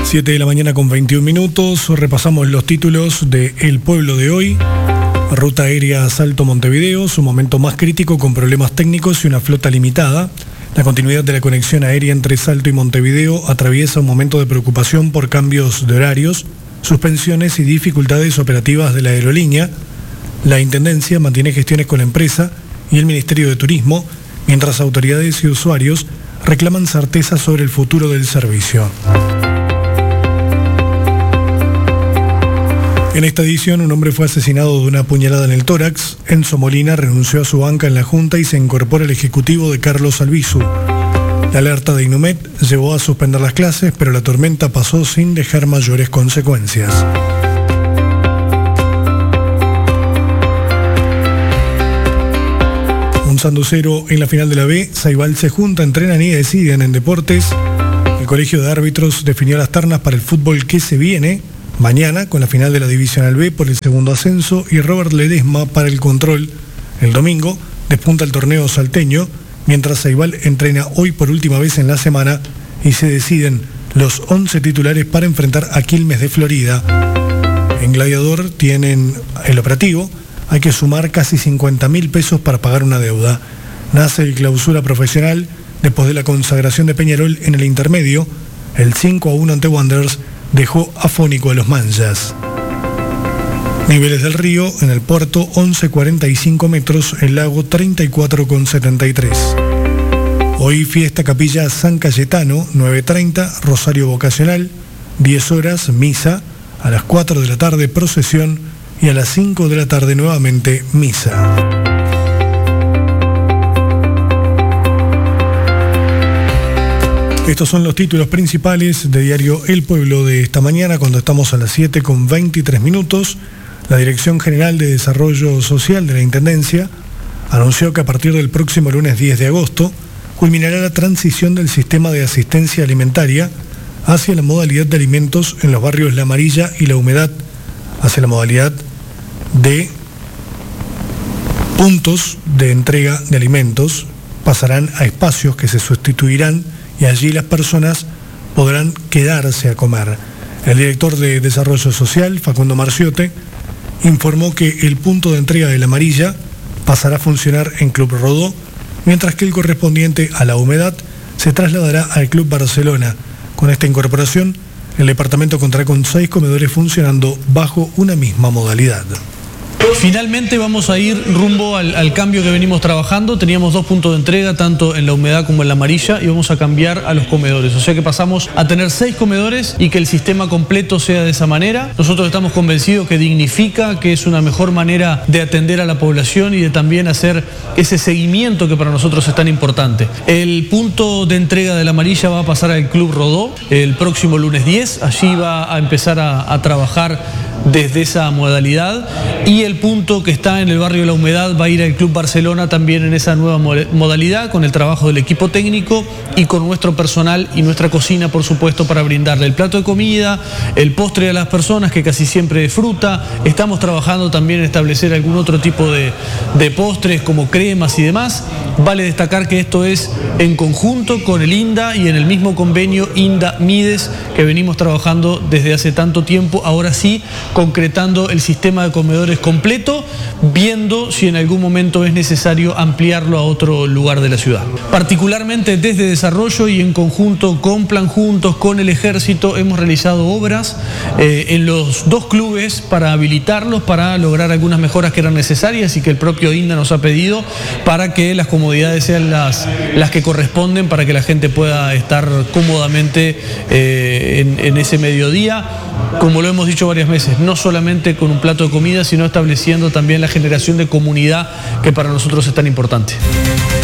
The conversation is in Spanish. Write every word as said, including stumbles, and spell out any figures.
siete de la mañana con veintiún minutos, repasamos los títulos de El Pueblo de hoy. Ruta aérea Salto Montevideo, su momento más crítico con problemas técnicos y una flota limitada. La continuidad de la conexión aérea entre Salto y Montevideo atraviesa un momento de preocupación por cambios de horarios, suspensiones y dificultades operativas de la aerolínea. La Intendencia mantiene gestiones con la empresa y el Ministerio de Turismo, mientras autoridades y usuarios reclaman certeza sobre el futuro del servicio. En esta edición, un hombre fue asesinado de una puñalada en el tórax. Enzo Molina renunció a su banca en la Junta y se incorpora al ejecutivo de Carlos Albizu. La alerta de Inumet llevó a suspender las clases, pero la tormenta pasó sin dejar mayores consecuencias. Un sanducero en la final de la B, Saibal se junta, entrenan y deciden en deportes. El Colegio de Árbitros definió las ternas para el fútbol que se viene mañana con la final de la Divisional B por el segundo ascenso y Robert Ledesma para el control. El domingo despunta el torneo salteño, mientras Saibal entrena hoy por última vez en la semana y se deciden los once titulares para enfrentar a Quilmes de Florida. En Gladiador tienen el operativo, hay que sumar casi cincuenta mil pesos para pagar una deuda. Nace el clausura profesional después de la consagración de Peñarol en el intermedio. El cinco a uno ante Wanderers dejó afónico a los manchas. Niveles del río en el puerto once coma cuarenta y cinco metros, el lago treinta y cuatro coma setenta y tres. Hoy fiesta Capilla San Cayetano, nueve treinta, Rosario Vocacional, diez horas, misa, a las cuatro de la tarde procesión y a las cinco de la tarde nuevamente misa. Estos son los títulos principales de diario El Pueblo de esta mañana, cuando estamos a las siete con veintitrés minutos. La Dirección General de Desarrollo Social de la Intendencia anunció que a partir del próximo lunes diez de agosto culminará la transición del sistema de asistencia alimentaria hacia la modalidad de alimentos en los barrios La Amarilla y La Humedad, hacia la modalidad de puntos de entrega de alimentos. Pasarán a espacios que se sustituirán y allí las personas podrán quedarse a comer. El director de Desarrollo Social, Facundo Marciote, informó que el punto de entrega de La Amarilla pasará a funcionar en Club Rodó, mientras que el correspondiente a La Humedad se trasladará al Club Barcelona. Con esta incorporación, el departamento contará con seis comedores funcionando bajo una misma modalidad. Finalmente vamos a ir rumbo al, al cambio que venimos trabajando. Teníamos dos puntos de entrega, tanto en La Humedad como en La Amarilla, y vamos a cambiar a los comedores. O sea que pasamos a tener seis comedores y que el sistema completo sea de esa manera. Nosotros estamos convencidos que dignifica, que es una mejor manera de atender a la población y de también hacer ese seguimiento que para nosotros es tan importante. El punto de entrega de La Amarilla va a pasar al Club Rodó el próximo lunes diez. Allí va a empezar a, a trabajar desde esa modalidad, y el punto que está en el barrio de La Humedad va a ir al Club Barcelona también en esa nueva modalidad, con el trabajo del equipo técnico y con nuestro personal y nuestra cocina, por supuesto, para brindarle el plato de comida, el postre a las personas, que casi siempre es fruta. Estamos trabajando también en establecer algún otro tipo de, de postres como cremas y demás. Vale destacar que esto es en conjunto con el INDA y en el mismo convenio INDA-Mides que venimos trabajando desde hace tanto tiempo. Ahora sí, concretando el sistema de comedores completo, viendo si en algún momento es necesario ampliarlo a otro lugar de la ciudad. Particularmente desde Desarrollo y en conjunto con Plan Juntos, con el Ejército, hemos realizado obras eh, en los dos clubes para habilitarlos, para lograr algunas mejoras que eran necesarias y que el propio INDA nos ha pedido, para que las comodidades sean las, las que corresponden, para que la gente pueda estar cómodamente eh, en, en ese mediodía. Como lo hemos dicho varias veces, no solamente con un plato de comida, sino estableciendo también la generación de comunidad, que para nosotros es tan importante.